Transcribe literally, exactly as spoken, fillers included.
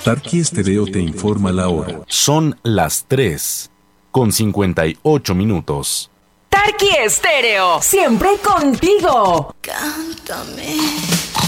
Tarqui Estéreo te informa la hora. Son las tres con cincuenta y ocho minutos. Tarqui Estéreo, siempre contigo. Cántame.